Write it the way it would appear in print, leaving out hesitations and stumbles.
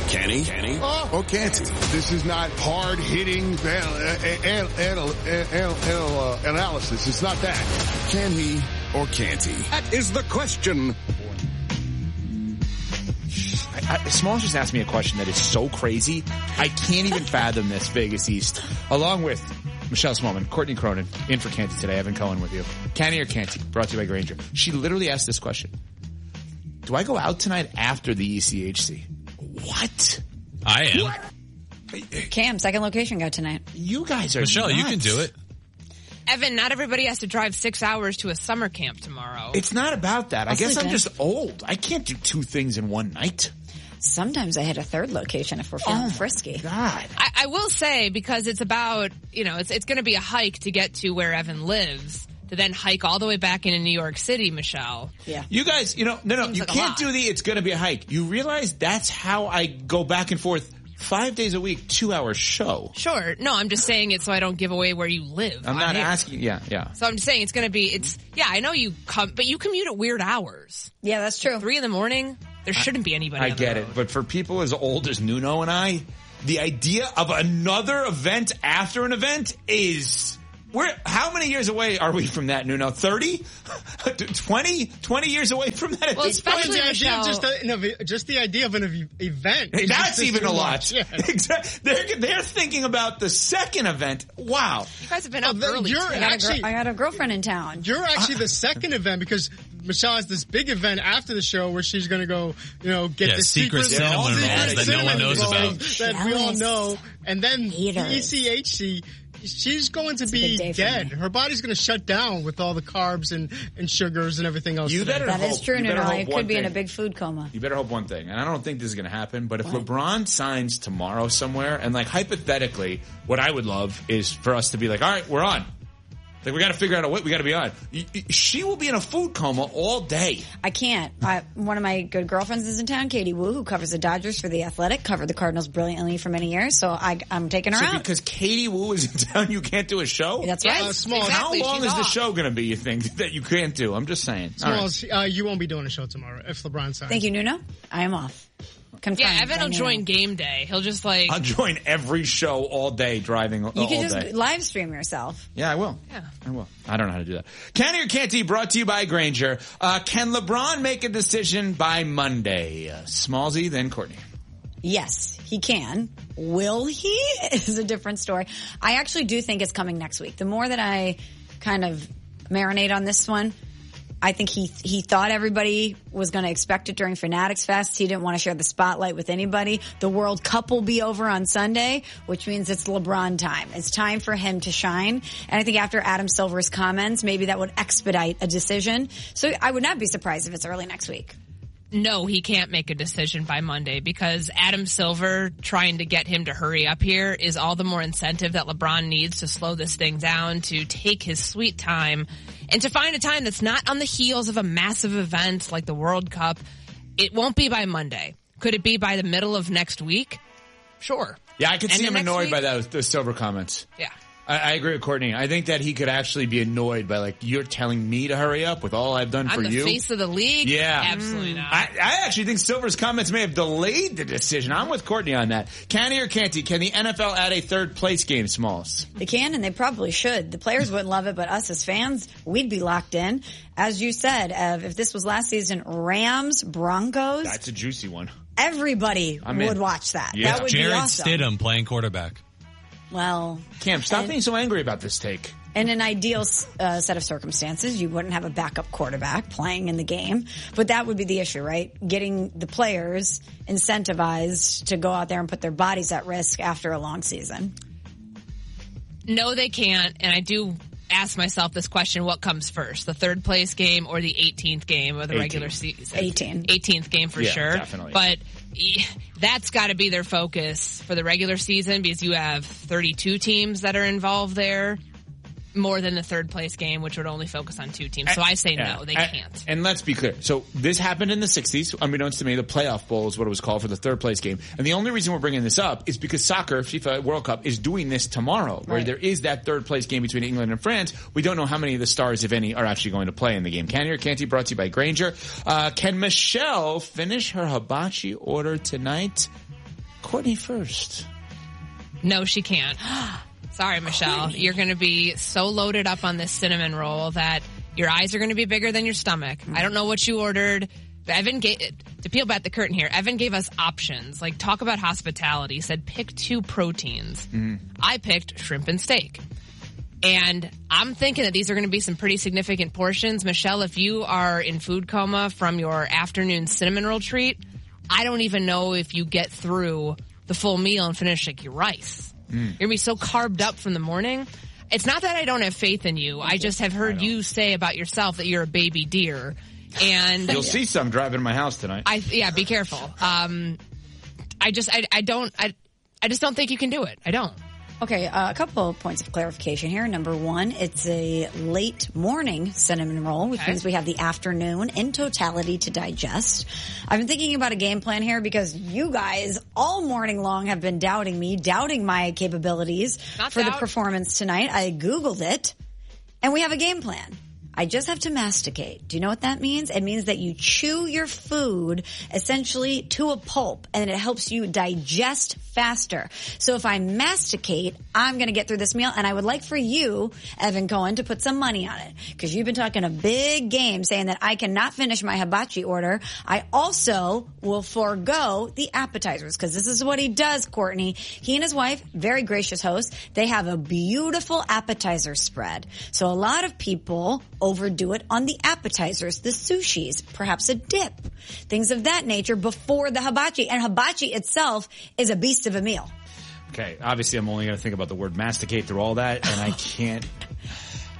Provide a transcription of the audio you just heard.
Can he? Or can't he? This is not hard-hitting analysis. It's not that. Can he or can't he? That is the question. Smalls just asked me a question that is so crazy, I can't even fathom this. Vegas East. Along with Michelle Smallman, Courtney Cronin, in for Canty today. Evan Cohen with you. Can he or can't he? Brought to you by Grainger. She literally asked this question. Do I go out tonight after the ECHC? What? I am. What? Cam, second location go tonight. You guys are Michelle, nuts. you can do it. Evan, not everybody has to drive 6 hours to a summer camp tomorrow. It's not about that. I guess I'm sleep in. just old. I can't do two things in one night. Sometimes I hit a third location if we're feeling frisky. God. I will say, because it's about, it's going to be a hike to get to where Evan lives, to then hike all the way back into New York City, Michelle. Yeah. You guys, no, you like a can't lot. do it's going to be a hike. You realize that's how I go back and forth 5 days a week, 2 hour show. Sure. No, I'm just saying it so I don't give away where you live. I'm not asking. Yeah. So I'm just saying it's going to be, I know you come, but you commute at weird hours. Yeah, that's true. 3 a.m, there shouldn't be anybody I on the get road. it. But for people as old as Nuno and I, the idea of another event after an event is... how many years away are we from that, Nuno? 30? 20 years away from that? Well, especially the idea Michelle. just the idea of an event. is That's just even too a lot. much. Yeah. Exactly. They're thinking about the second event. Wow. You guys have been up early. You're too. I got a girlfriend in town. You're actually the second event because Michelle has this big event after the show where she's going to go, get the secret cinnamon rolls that no one knows about. That we all know. And then the Haters. ECHC, she's going to a big day be for dead. me. Her body's going to shut down with all the carbs and sugars and everything else. You today. better That is hope- true, you better Nuno. hope I one could be in a thing. big food coma. You better hope one thing, and I don't think this is going to happen, but if LeBron signs tomorrow somewhere, and hypothetically, what I would love is for us to be like, all right, we're on. We got to figure out a way. We got to be on. She will be in a food coma all day. I can't. One of my good girlfriends is in town, Katie Wu, who covers the Dodgers for The Athletic, covered the Cardinals brilliantly for many years, so I'm taking her So out. because Katie Wu is in town, you can't do a show? That's Yes, right. Small. exactly. How long She's is the off. show going to be, you think, that you can't do? I'm just saying. All right. Smalls, you won't be doing a show tomorrow if LeBron signs. Thank you, Nuno. I am off. Confirmed Yeah, Evan by will Nuno. join game day. He'll just I'll join every show all day, driving all You can day. just live stream yourself. Yeah, I will. Yeah. I will. I don't know how to do that. Can or can't he? Brought to you by Grainger. Can LeBron make a decision by Monday? Smallsy, then Courtney. Yes, he can. Will he? Is a different story. I actually do think it's coming next week. The more that I kind of marinate on this one, I think he thought everybody was going to expect it during Fanatics Fest. He didn't want to share the spotlight with anybody. The World Cup will be over on Sunday, which means it's LeBron time. It's time for him to shine. And I think after Adam Silver's comments, maybe that would expedite a decision. So I would not be surprised if it's early next week. No, he can't make a decision by Monday because Adam Silver trying to get him to hurry up here is all the more incentive that LeBron needs to slow this thing down, to take his sweet time, and to find a time that's not on the heels of a massive event like the World Cup. It won't be by Monday. Could it be by the middle of next week? Sure. Yeah, I could see End of him next annoyed week? by those Silver comments. Yeah. I agree with Courtney. I think that he could actually be annoyed by you're telling me to hurry up with all I've done for I'm the you. face of the league? Yeah. Absolutely not. I actually think Silver's comments may have delayed the decision. I'm with Courtney on that. Can he or can't he? Can the NFL add a third place game, Smalls? They can, and they probably should. The players wouldn't love it, but us as fans, we'd be locked in. As you said, if this was last season, Rams, Broncos, That's a juicy one. everybody I'm would in. watch that. Yeah. That would Jared be awesome. Stidham playing quarterback. Well, Cam, stop being so angry about this take. in an ideal set of circumstances, you wouldn't have a backup quarterback playing in the game. But that would be the issue, right? Getting the players incentivized to go out there and put their bodies at risk after a long season. No, they can't. And I do ask myself this question, what comes first? The third place game or the 18th game of the 18th. regular season? 18th game for Yeah, sure. definitely. But that's got to be their focus for the regular season because you have 32 teams that are involved there. More than the third place game, which would only focus on 2 teams. So I say no, they can't. And let's be clear. So this happened in the 60s. Unbeknownst to me, the playoff bowl is what it was called for the third place game. And the only reason we're bringing this up is because soccer, FIFA World Cup, is doing this tomorrow, where there is that third place game between England and France. We don't know how many of the stars, if any, are actually going to play in the game. Can he or can't he? Brought to you by Grainger. Can Michelle finish her hibachi order tonight? Courtney first. No, she can't. Sorry, Michelle. You're going to be so loaded up on this cinnamon roll that your eyes are going to be bigger than your stomach. I don't know what you ordered. To peel back the curtain here, Evan gave us options. Like, talk about hospitality. He said, pick 2 proteins. I picked shrimp and steak. And I'm thinking that these are going to be some pretty significant portions. Michelle, if you are in food coma from your afternoon cinnamon roll treat, I don't even know if you get through the full meal and finish like your rice. You're going to be so carbed up from the morning. It's not that I don't have faith in you. I just have heard you say about yourself that you're a baby deer. And you'll see some driving in my house tonight. Be careful. I just don't think you can do it. I don't. Okay, a couple of points of clarification here. Number one, it's a late morning cinnamon roll, which means we have the afternoon in totality to digest. I've been thinking about a game plan here because you guys all morning long have been doubting me, doubting my capabilities the performance tonight. I Googled it, and we have a game plan. I just have to masticate. Do you know what that means? It means that you chew your food essentially to a pulp, and it helps you digest faster. So if I masticate, I'm going to get through this meal, and I would like for you, Evan Cohen, to put some money on it, because you've been talking a big game saying that I cannot finish my hibachi order. I also will forego the appetizers, because this is what he does, Courtney. He and his wife, very gracious hosts, they have a beautiful appetizer spread. So a lot of people overdo it on the appetizers, the sushis, perhaps a dip, things of that nature before the hibachi. And hibachi itself is a beast of a meal. Okay, obviously I'm only going to think about the word masticate through all that, and I can't